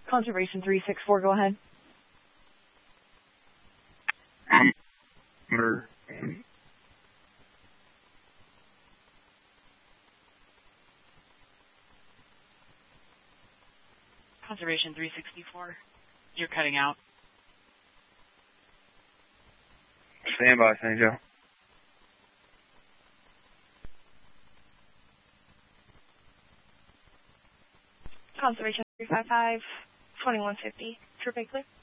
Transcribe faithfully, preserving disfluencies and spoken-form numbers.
Conservation three six four, go ahead. Um, Conservation three sixty-four. You're cutting out. Stand by, Saint Joe. Conservation three five five, twenty-one fifty. Trip A clear.